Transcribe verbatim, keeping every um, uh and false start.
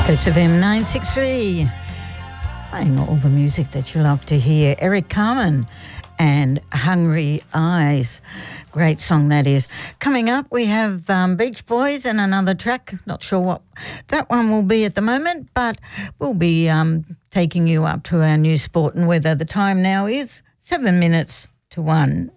Coast F M nine sixty-three, playing all the music that you love to hear. Eric Carmen and Hungry Eyes. Great song that is. Coming up, we have um, Beach Boys and another track. Not sure what that one will be at the moment, but we'll be um, taking you up to our new sport and weather. The time now is seven minutes to one.